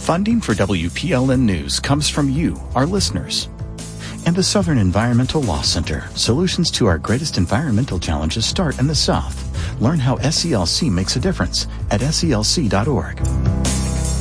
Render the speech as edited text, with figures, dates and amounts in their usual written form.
Funding for WPLN News comes from you, our listeners. And the Southern Environmental Law Center. Solutions to our greatest environmental challenges start in the South. Learn how SELC makes a difference at SELC.org.